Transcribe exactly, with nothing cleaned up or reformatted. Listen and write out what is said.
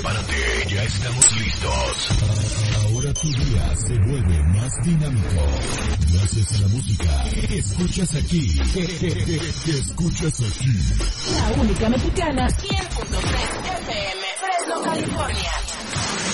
prepárate, ya estamos listos. Ahora tu día se vuelve más dinámico. Gracias a la música que escuchas aquí. Que escuchas aquí. La única mexicana, cien punto tres F M, Fresno, California.